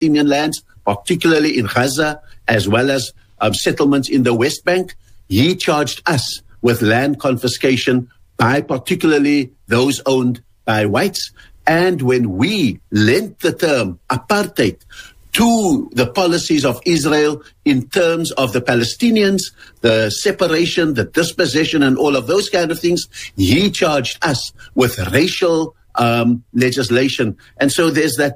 Palestinian lands, particularly in Gaza, as well as settlements in the West Bank. He charged us with land confiscation by particularly those owned by whites. And when we lent the term apartheid to the policies of Israel in terms of the Palestinians, the separation, the dispossession, and all of those kind of things, he charged us with racial legislation. And so there's that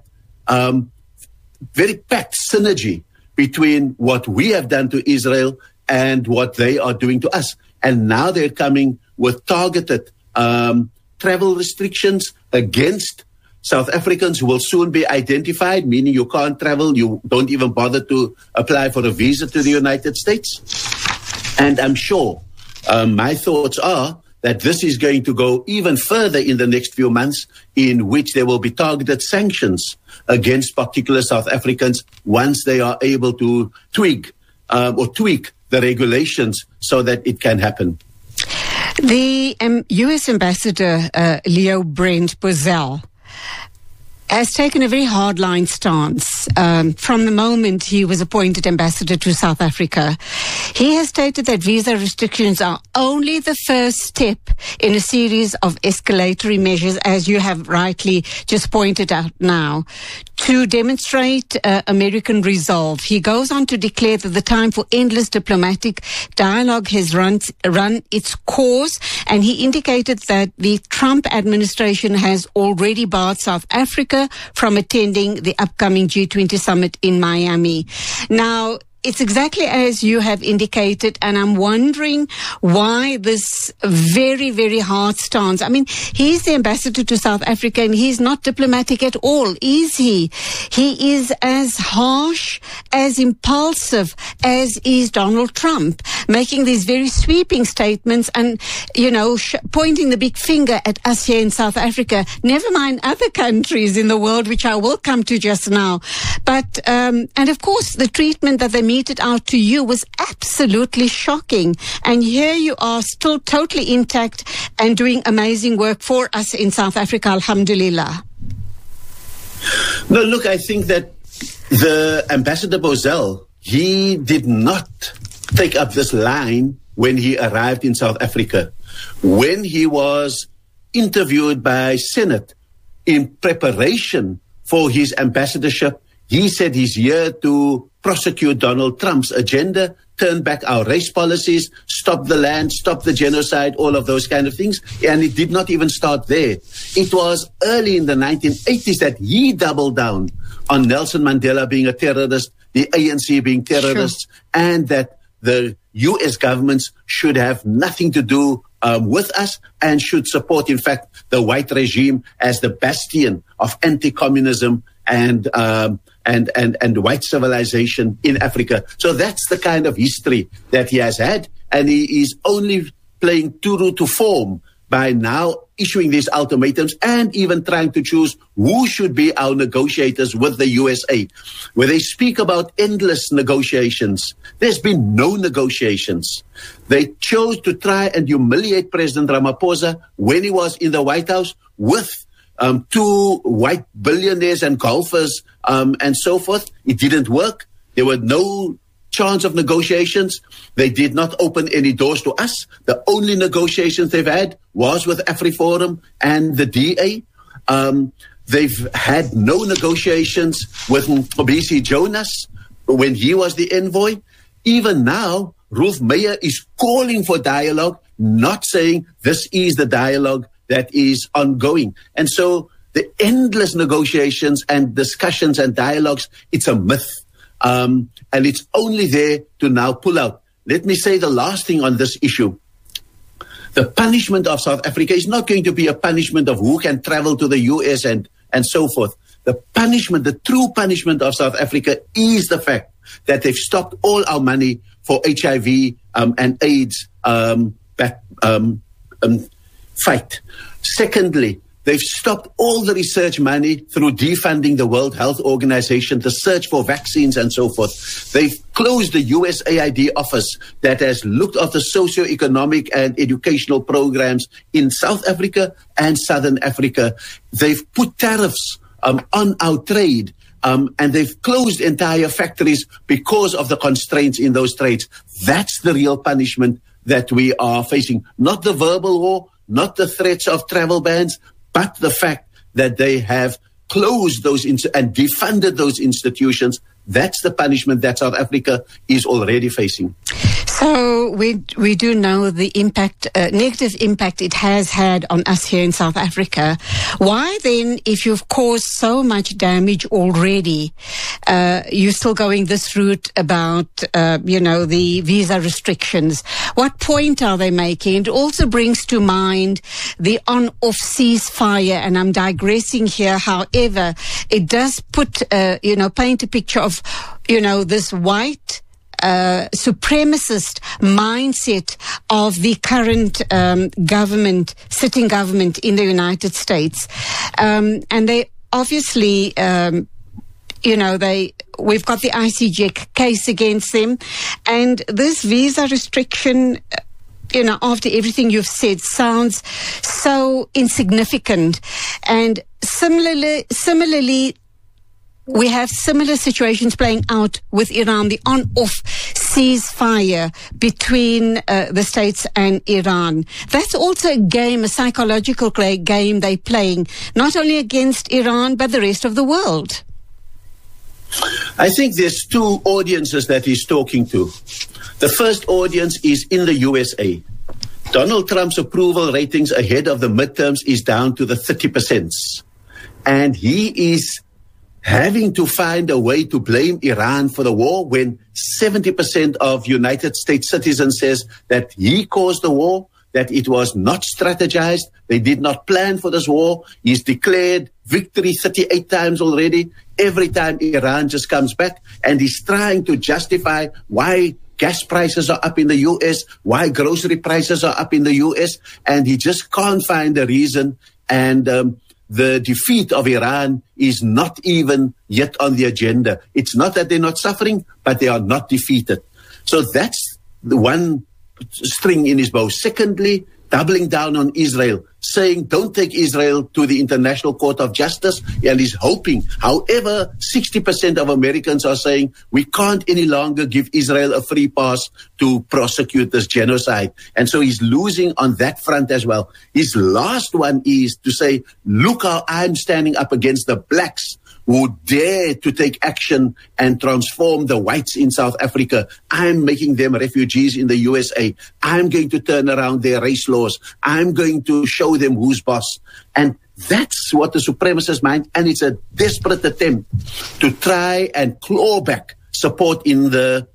very packed synergy between what we have done to Israel and what they are doing to us. And now they're coming with targeted travel restrictions against South Africans who will soon be identified, meaning you can't travel, you don't even bother to apply for a visa to the United States. And I'm sure my thoughts are that this is going to go even further in the next few months, in which there will be targeted sanctions against particular South Africans once they are able to tweak the regulations so that it can happen. The U.S. Ambassador Leo Brent Bozell has taken a very hardline stance from the moment he was appointed ambassador to South Africa. He has stated that visa restrictions are only the first step in a series of escalatory measures, as you have rightly just pointed out now, to demonstrate American resolve. He goes on to declare that the time for endless diplomatic dialogue has run its course, and he indicated that the Trump administration has already barred South Africa from attending the upcoming G20 summit in Miami. Now, it's exactly as you have indicated, and I'm wondering why this very, very hard stance. I mean, he's the ambassador to South Africa, and he's not diplomatic at all, is he? He is as harsh, as impulsive as is Donald Trump, making these very sweeping statements and, pointing the big finger at us here in South Africa, never mind other countries in the world, which I will come to just now. But, and of course, the treatment that they meted out to you was absolutely shocking. And here you are still totally intact and doing amazing work for us in South Africa, alhamdulillah. No, look, I think that the Ambassador Bozell, he did not take up this line when he arrived in South Africa. When he was interviewed by Senate in preparation for his ambassadorship, he said he's here to prosecute Donald Trump's agenda, turn back our race policies, stop the land, stop the genocide, all of those kind of things. And it did not even start there. It was early in the 1980s that he doubled down on Nelson Mandela being a terrorist, the ANC being terrorists, and that the U.S. governments should have nothing to do with us and should support, in fact, the white regime as the bastion of anti-communism and white civilization in Africa. So that's the kind of history that he has had, and he is only playing true to form by now issuing these ultimatums and even trying to choose who should be our negotiators with the USA. Where they speak about endless negotiations, there's been no negotiations. They chose to try and humiliate President Ramaphosa when he was in the White House with two white billionaires and golfers and so forth. It didn't work. There were no chance of negotiations. They did not open any doors to us. The only negotiations they've had was with AfriForum and the DA. They've had no negotiations with Mbisi Jonas when he was the envoy. Even now, Ruth Meyer is calling for dialogue, not saying this is the dialogue that is ongoing. And so the endless negotiations and discussions and dialogues, it's a myth. And it's only there to now pull out. Let me say the last thing on this issue. The punishment of South Africa is not going to be a punishment of who can travel to the US and so forth. The punishment, the true punishment of South Africa is the fact that they've stopped all our money for HIV and AIDS fight. Secondly, they've stopped all the research money through defunding the World Health Organization to search for vaccines and so forth. They've closed the USAID office that has looked after socio-economic and educational programs in South Africa and Southern Africa. They've put tariffs on our trade and they've closed entire factories because of the constraints in those trades. That's the real punishment that we are facing. Not the verbal war, not the threats of travel bans, but the fact that they have closed those and defunded those institutions. That's the punishment that South Africa is already facing. So we do know the impact, negative impact it has had on us here in South Africa. Why then, if you've caused so much damage already, you're still going this route about, the visa restrictions? What point are they making? It also brings to mind the on-off ceasefire, and I'm digressing here. However, it does put, paint a picture of, this white supremacist mindset of the current sitting government in the United States. And they obviously, we've got the ICJ case against them. And this visa restriction, after everything you've said, sounds so insignificant. And similarly, we have similar situations playing out with Iran, the on-off ceasefire between the States and Iran. That's also a game, a psychological game they're playing, not only against Iran, but the rest of the world. I think there's two audiences that he's talking to. The first audience is in the USA. Donald Trump's approval ratings ahead of the midterms is down to the 30%. And he is having to find a way to blame Iran for the war when 70% of United States citizens says that he caused the war, that it was not strategized, they did not plan for this war. He's declared victory 38 times already. Every time Iran just comes back, and he's trying to justify why gas prices are up in the U.S., why grocery prices are up in the U.S., and he just can't find a reason. And the defeat of Iran is not even yet on the agenda. It's not that they're not suffering, but they are not defeated. So that's the one string in his bow. Secondly, doubling down on Israel, saying don't take Israel to the International Court of Justice, and he's hoping. However, 60% of Americans are saying we can't any longer give Israel a free pass to prosecute this genocide. And so he's losing on that front as well. His last one is to say, look how I'm standing up against the blacks who dare to take action and transform the whites in South Africa. I'm making them refugees in the USA. I'm going to turn around their race laws. I'm going to show them who's boss. And that's what the supremacists mind. And it's a desperate attempt to try and claw back support in the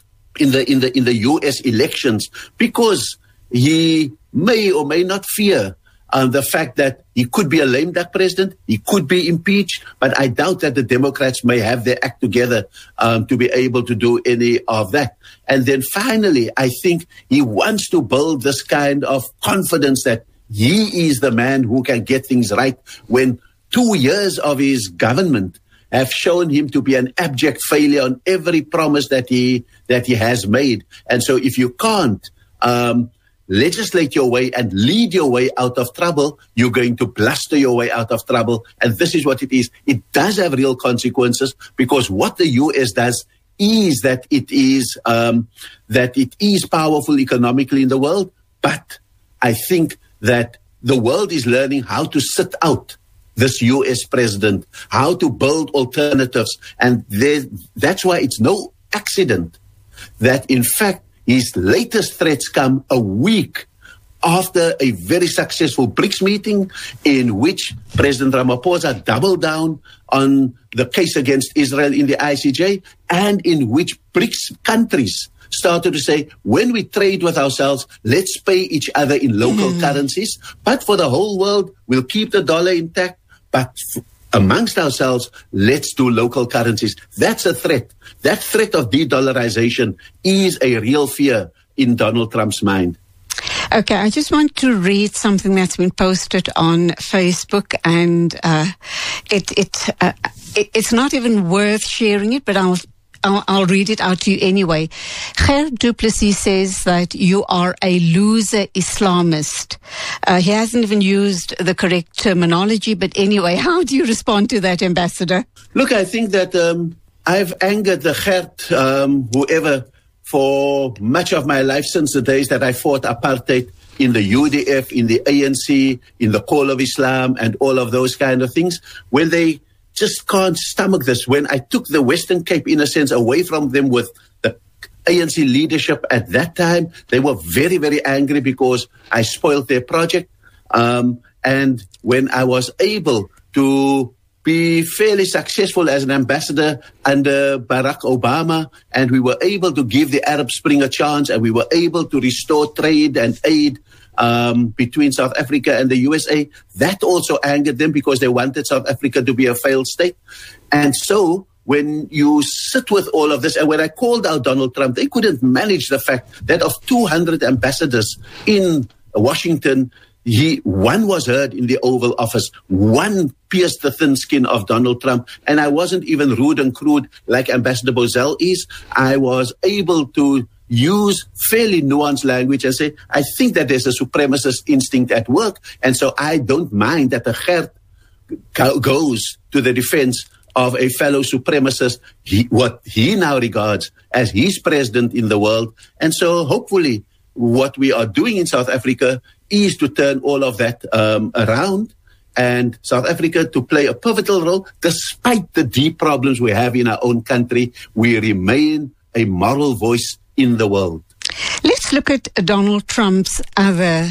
US elections, because he may or may not fear the fact that he could be a lame duck president, he could be impeached, but I doubt that the Democrats may have their act together to be able to do any of that. And then finally, I think he wants to build this kind of confidence that he is the man who can get things right, when 2 years of his government have shown him to be an abject failure on every promise that he has made. And so if you can't legislate your way and lead your way out of trouble, you're going to bluster your way out of trouble. And this is what it is. It does have real consequences, because what the US does is that it is powerful economically in the world. But I think that the world is learning how to sit out this US president, how to build alternatives. And that's why it's no accident that, in fact, his latest threats come a week after a very successful BRICS meeting, in which President Ramaphosa doubled down on the case against Israel in the ICJ, and in which BRICS countries started to say, when we trade with ourselves, let's pay each other in local currencies. But for the whole world, we'll keep the dollar intact. But amongst ourselves, let's do local currencies. That's a threat. That threat of de-dollarization is a real fear in Donald Trump's mind. Okay, I just want to read something that's been posted on Facebook, and it's not even worth sharing it, but I'll read it out to you anyway. Gert Du Plessis says that you are a loser Islamist. He hasn't even used the correct terminology, but anyway, how do you respond to that, Ambassador? Look, I think that I've angered the Gert, whoever, for much of my life since the days that I fought apartheid in the UDF, in the ANC, in the Call of Islam, and all of those kind of things, when they just can't stomach this. When I took the Western Cape, in a sense, away from them with the ANC leadership at that time, they were very, very angry because I spoiled their project. And when I was able to be fairly successful as an ambassador under Barack Obama, and we were able to give the Arab Spring a chance, and we were able to restore trade and aid between South Africa and the USA. That also angered them because they wanted South Africa to be a failed state. And so when you sit with all of this, and when I called out Donald Trump, they couldn't manage the fact that of 200 ambassadors in Washington, one was heard in the Oval Office. One pierced the thin skin of Donald Trump. And I wasn't even rude and crude like Ambassador Bozell is. I was able to use fairly nuanced language and say, I think that there's a supremacist instinct at work. And so I don't mind that the Gert goes to the defense of a fellow supremacist, what he now regards as his president in the world. And so hopefully what we are doing in South Africa is to turn all of that around, and South Africa to play a pivotal role. Despite the deep problems we have in our own country, we remain a moral voice in the world. Let's look at Donald Trump's other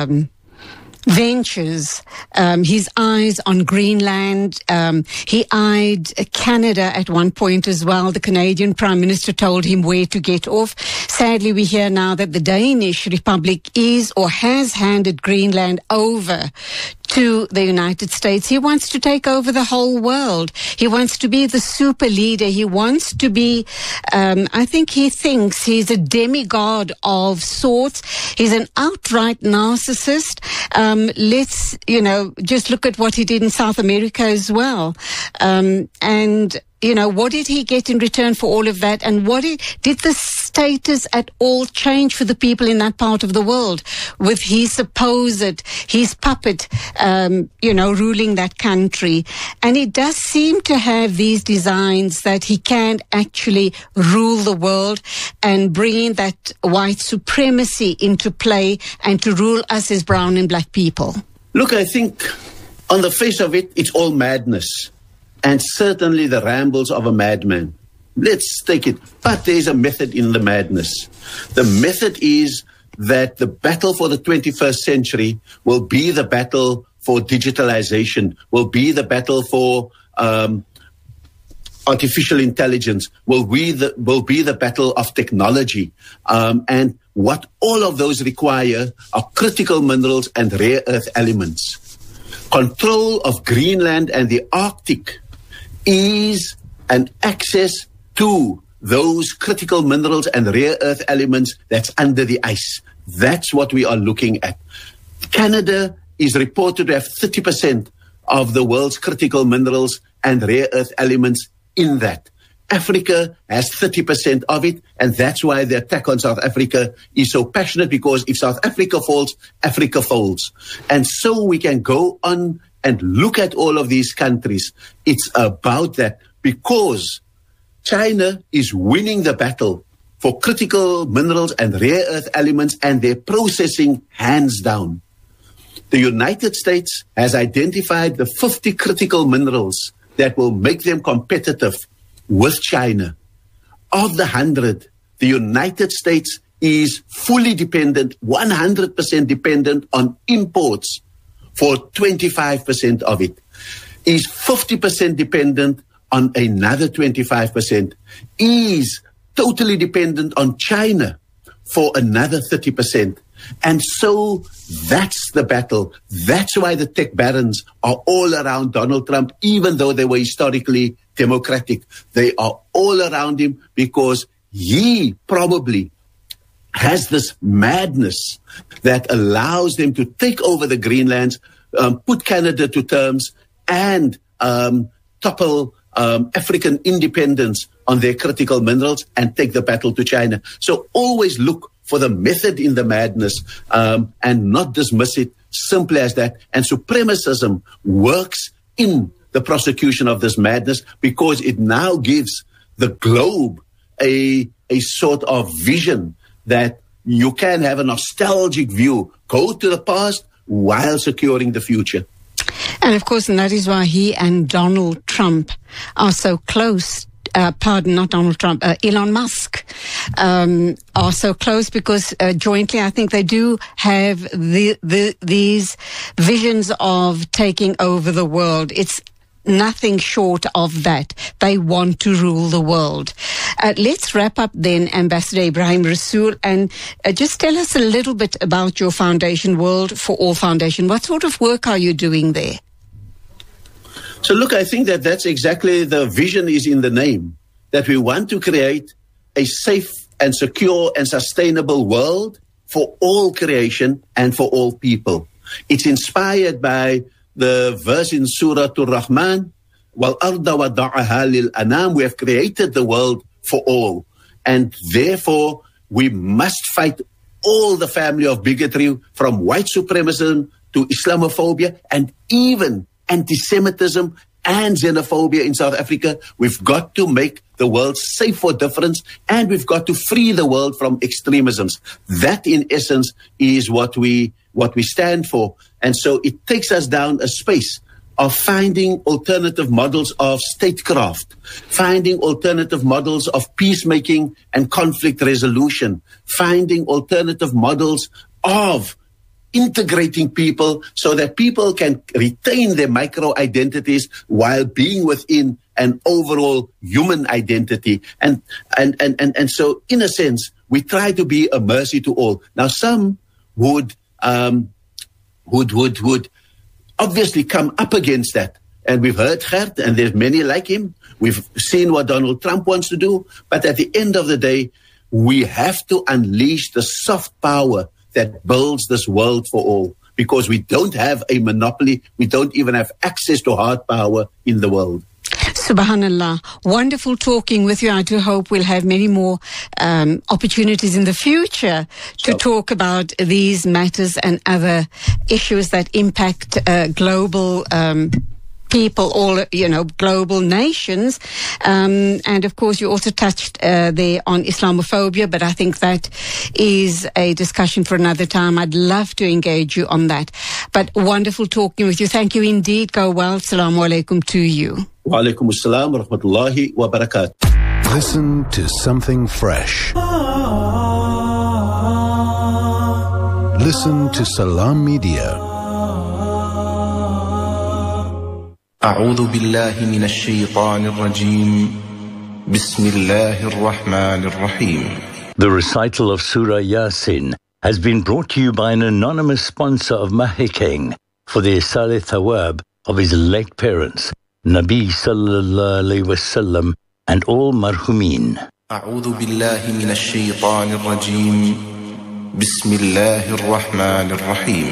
ventures. His eyes on Greenland. He eyed Canada at one point as well. The Canadian Prime Minister told him where to get off. Sadly, we hear now that the Danish Republic is or has handed Greenland over to the United States. He wants to take over the whole world. He wants to be the super leader. He wants to be, I think he thinks he's a demigod of sorts. He's an outright narcissist. Let's, just look at what he did in South America as well. What did he get in return for all of that? And did the status at all change for the people in that part of the world with his puppet, ruling that country? And it does seem to have these designs that he can actually rule the world and bring that white supremacy into play and to rule us as brown and black people. Look, I think on the face of it, it's all madness. And certainly the rambles of a madman. Let's take it. But there's a method in the madness. The method is that the battle for the 21st century will be the battle for digitalization, will be the battle for artificial intelligence, will be the battle of technology. And what all of those require are critical minerals and rare earth elements. Control of Greenland and the Arctic is an access to those critical minerals and rare earth elements that's under the ice. That's what we are looking at. Canada is reported to have 30% of the world's critical minerals and rare earth elements in that. Africa has 30% of it, and that's why the attack on South Africa is so passionate, because if South Africa falls, Africa folds. And so we can go on and look at all of these countries. It's about that, because China is winning the battle for critical minerals and rare earth elements and their processing hands down. The United States has identified the 50 critical minerals that will make them competitive with China. Of the 100, the United States is fully dependent, 100% dependent on imports for 25% of it, is 50% dependent on another 25%, is totally dependent on China for another 30%. And so that's the battle. That's why the tech barons are all around Donald Trump, even though they were historically democratic. They are all around him because he probably has this madness that allows them to take over the Greenlands, put Canada to terms, and topple African independence on their critical minerals and take the battle to China. So always look for the method in the madness and not dismiss it simply as that. And supremacism works in the prosecution of this madness because it now gives the globe a sort of vision that you can have a nostalgic view, go to the past while securing the future. And of course, and that is why he and Donald Trump are so close. Not Donald Trump, Elon Musk are so close because jointly I think they do have these visions of taking over the world. It's nothing short of that. They want to rule the world. Let's wrap up then, Ambassador Ebrahim Rasool, and just tell us a little bit about your foundation, World for All Foundation. What sort of work are you doing there? So look, I think that's exactly the vision is in the name, that we want to create a safe and secure and sustainable world for all creation and for all people. It's inspired by the verse in Surah Ar-Rahman, وَالْأَرْضَ وَضَعَهَا لِلْأَنَامِ. We have created the world for all. And therefore, we must fight all the family of bigotry, from white supremacism to Islamophobia and even anti-Semitism and xenophobia in South Africa. We've got to make the world safe for difference, and we've got to free the world from extremisms. That, in essence, is what we stand for. And so it takes us down a space of finding alternative models of statecraft, finding alternative models of peacemaking and conflict resolution, finding alternative models of integrating people so that people can retain their micro identities while being within an overall human identity. And so in a sense, we try to be a mercy to all. Now, some would obviously come up against that. And we've heard Gert, and there's many like him. We've seen what Donald Trump wants to do. But at the end of the day, we have to unleash the soft power that builds this world for all, because we don't have a monopoly. We don't even have access to hard power in the world. Subhanallah. Wonderful talking with you. I do hope we'll have many more opportunities in the future to talk about these matters and other issues that impact global people, all, global nations. And of course, you also touched there on Islamophobia, but I think that is a discussion for another time. I'd love to engage you on that. But wonderful talking with you. Thank you indeed. Go well. Assalamu alaikum to you. Wa alaikum assalam wa rahmatullahi wa barakatuh. Listen to something fresh. Listen to Salam Media. أعوذ بالله من الشيطان الرجيم بسم الله الرحمن الرحيم. The recital of Surah Yasin has been brought to you by an anonymous sponsor of Mahikeng for the Isale Thawab of his late parents, Nabi Sallallahu Alaihi Wasallam, and all marhumin. أعوذ بالله من الشيطان الرجيم بسم الله الرحمن الرحيم.